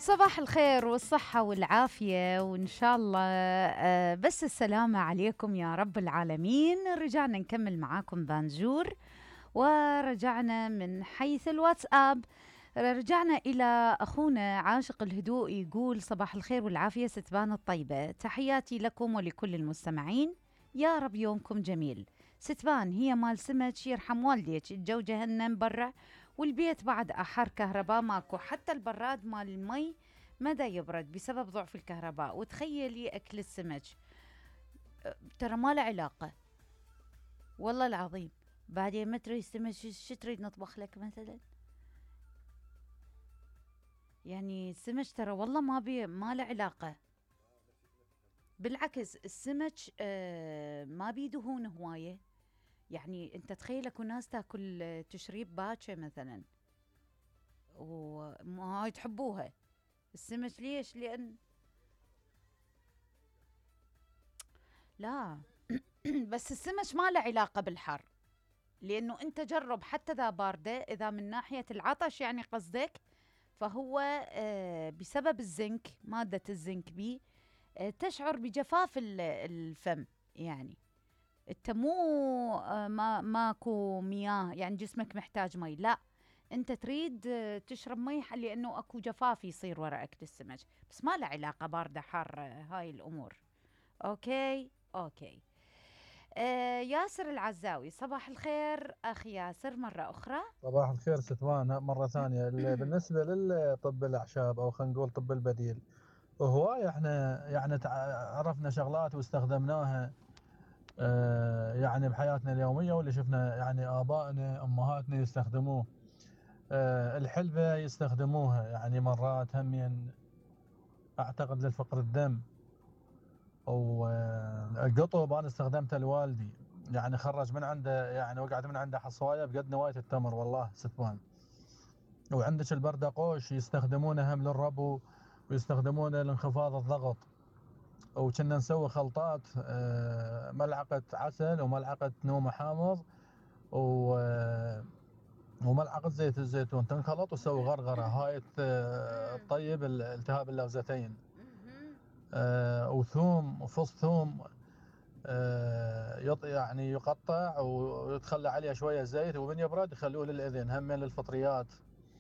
صباح الخير والصحة والعافية وإن شاء الله بس السلامة عليكم يا رب العالمين. رجعنا نكمل معاكم بانجور، ورجعنا من حيث الواتساب. رجعنا إلى أخونا عاشق الهدوء، يقول صباح الخير والعافية ستبان الطيبة، تحياتي لكم ولكل المستمعين، يا رب يومكم جميل. ستبان هي مال سمك، يرحم والديك، الجو جهنم برا والبيت بعد أحر، كهرباء ماكو، حتى البراد مال المي مدى يبرد بسبب ضعف الكهرباء. وتخيلي أكل السمك ترى ما له علاقة، والله العظيم. بعدين ما تريد السمك شو تريد نطبخ لك مثلا؟ يعني السمك ترى والله ما له علاقة. بالعكس السمك ما بيه دهون هواية. يعني انت تخيل اكو ناس تاكل تشريب باكر مثلا وما تحبوها السمك. ليش؟ لان لا بس السمك ما له علاقة بالحر، لانه انت جرب حتى ذا باردة، اذا من ناحية العطش يعني قصدك، فهو بسبب الزنك، مادة الزنك بيه تشعر بجفاف الفم. يعني انت مو ما ماكو مياه، يعني جسمك محتاج مي، لا، انت تريد تشرب مي لانه اكو جفاف يصير وراء اكل السمك، بس ما له علاقه بارده حار هاي الامور. اوكي اوكي. ياسر العزاوي، صباح الخير اخي ياسر مره اخرى. صباح الخير ستوان مرة ثانية. بالنسبة للطب الأعشاب أو خلينا نقول طب البديل، هواية احنا يعني عرفنا شغلات واستخدمناها يعني بحياتنا اليومية، واللي شفنا يعني آبائنا أمهاتنا يستخدموه. الحلبة يستخدموها يعني مرات همين أعتقد للفقر الدم. والقطب أنا استخدمته لوالدي، يعني خرج من عنده، يعني وقعت من عنده حصواية بقد نواية التمر والله ستوان. وعندك البردقوش يستخدمونه هم للربو، ويستخدمونه لانخفاض الضغط. وكنا نسوي خلطات، ملعقة عسل وملعقة نوم حامض وملعقة زيت الزيتون، تنخلط وتسوي غرغرة هاي تطيب التهاب اللوزتين. وثوم وفص ثوم، يعني يقطع ويتخلى عليه شوية زيت، ومن يبرد يخلوه للأذن هم للفطريات.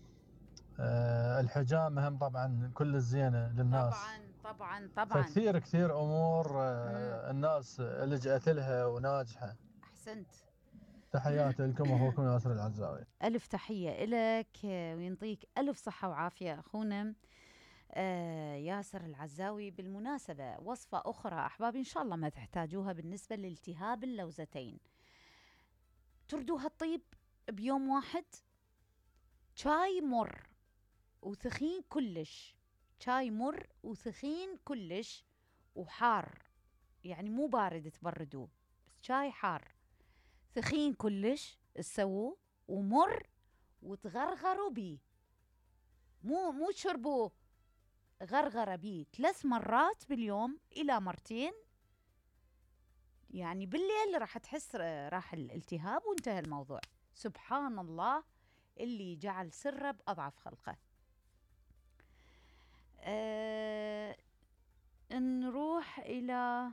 الحجام هم طبعا كل الزينة للناس. طبعا طبعا طبعا. فكثير كثير أمور مم. الناس لجأت لها وناجحة. احسنت. تحياتي لكم أخوكم ياسر العزاوي. الف تحيه لك وينطيك الف صحه وعافيه اخونا ياسر العزاوي. بالمناسبة وصفة أخرى أحبابي إن شاء الله ما تحتاجوها بالنسبة لالتهاب اللوزتين، تردوها الطيب بيوم واحد. شاي مر وثخين كلش، شاي مر وثخين كلش وحار، يعني مو بارد تبردوه، بس شاي حار ثخين كلش تسووه ومر، وتغرغروا بيه. مو تشربوه، غرغرة بيه 3 مرات باليوم إلى مرتين. يعني بالليل راح تحس راح الالتهاب وانتهى الموضوع. سبحان الله اللي جعل سره بأضعف خلقه. أه نروح إلى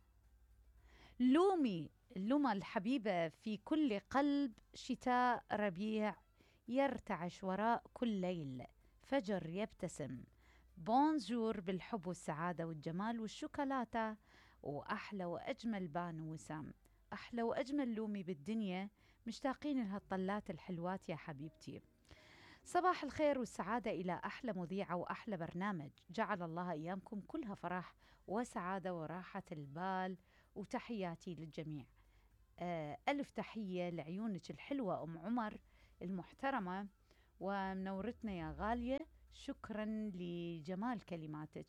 لومي، اللومة الحبيبة في كل قلب، شتاء ربيع يرتعش وراء كل ليل، فجر يبتسم، بونجور بالحب والسعادة والجمال والشوكولاتة، وأحلى وأجمل بانو وسام. أحلى وأجمل لومي بالدنيا، مشتاقين لها الطلات الحلوات يا حبيبتي. صباح الخير والسعادة إلى أحلى مذيعة وأحلى برنامج، جعل الله أيامكم كلها فرح وسعادة وراحة البال، وتحياتي للجميع. ألف تحية لعيونك الحلوة أم عمر المحترمة ومنورتنا يا غالية، شكرا لجمال كلماتك.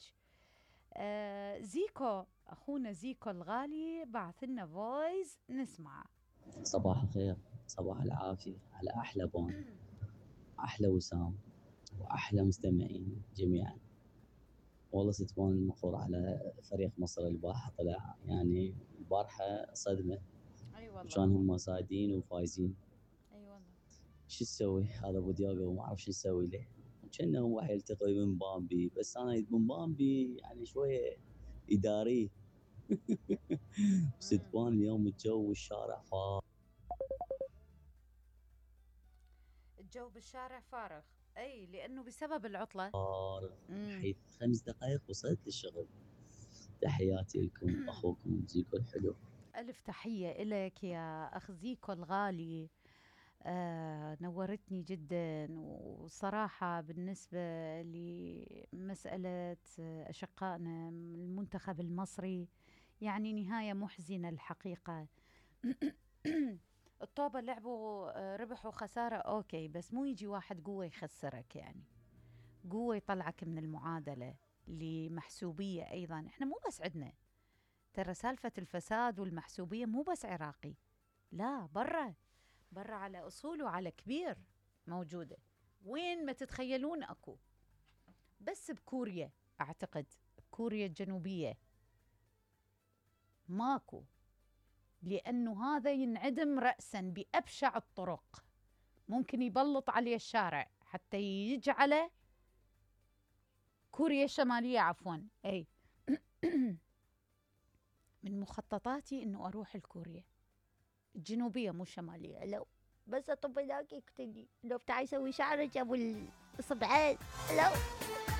زيكو، أخونا زيكو الغالي بعث لنا فويس نسمع. صباح الخير، صباح العافية على أحلى بون، أحلى وسام، وأحلى مستمعين جميعا. والله ستبون المفروض على فريق مصر الباحة، طلع يعني البارحة صدمة، أي والله. وكان هم صاعدين وفايزين. أي والله. شو تسوي؟ هذا ابو دياغو وما اعرف شو نسوي له. كأنه هو حيلتقي من بامبي، بس أنا من بامبي يعني شوية إداري. ستوان اليوم الجو والشارع الجو بالشارع فارغ، اي لانه بسبب العطله. فارغ، امم بحيث 5 دقائق وصلت للشغل. تحياتي لكم، أخوكم زيكو الحلو. الف تحيه الك يا اخ زيكو الغالي. نورتني جدا، وصراحة بالنسبة لمسألة أشقائنا من المنتخب المصري يعني نهاية محزنة الحقيقة. الطوبة لعبوا ربح وخسارة أوكي، بس مو يجي واحد قوة يخسرك، يعني قوة يطلعك من المعادلة لمحسوبية. أيضا إحنا مو بس عندنا، ترى سالفة الفساد والمحسوبية مو بس عراقي، لا، برا على أصول وعلى كبير موجودة، وين ما تتخيلون أكو. بس بكوريا أعتقد كوريا الجنوبية ماكو، لأنه هذا ينعدم رأسا بأبشع الطرق، ممكن يبلط عليه الشارع حتى يجعله كوريا الشمالية عفوا. أي من مخططاتي أنه أروح الكوريا الجنوبية مو الشمالية، لو بس أطب هناك يقتلني، لو بتاعي يسوي شعرك أبو الصبعين لو